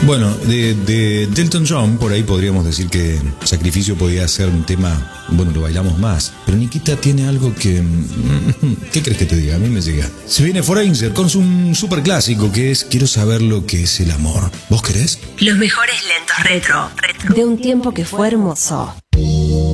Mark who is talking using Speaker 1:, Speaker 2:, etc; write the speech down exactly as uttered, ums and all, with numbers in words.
Speaker 1: Bueno, de, de Elton John, por ahí podríamos decir que Sacrificio podía ser un tema, bueno, lo bailamos más. Pero Nikita tiene algo que... ¿Qué crees que te diga? A mí me llega. Se viene Foreigner con un super clásico que es Quiero saber lo que es el amor. ¿Vos querés?
Speaker 2: Los mejores lentos retro, retro.
Speaker 3: De un tiempo que fue hermoso.